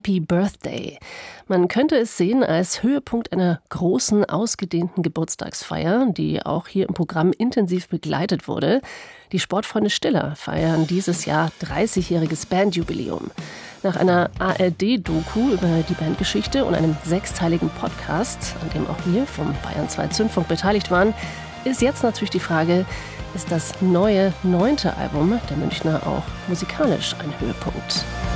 Happy Birthday. Man könnte es sehen als Höhepunkt einer großen, ausgedehnten Geburtstagsfeier, die auch hier im Programm intensiv begleitet wurde. Die Sportfreunde Stiller feiern dieses Jahr 30-jähriges Bandjubiläum. Nach einer ARD-Doku über die Bandgeschichte und einem 6-teiligen Podcast, an dem auch wir vom Bayern 2 Zündfunk beteiligt waren, ist jetzt natürlich die Frage, ist das neue 9. Album der Münchner auch musikalisch ein Höhepunkt?